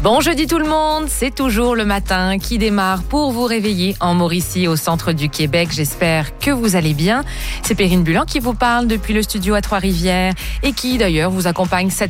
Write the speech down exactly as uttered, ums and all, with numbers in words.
Bon jeudi tout le monde, c'est toujours le matin qui démarre pour vous réveiller en Mauricie au centre du Québec. J'espère que vous allez bien. C'est Perrine Bulan qui vous parle depuis le studio à Trois-Rivières et qui d'ailleurs vous accompagne cette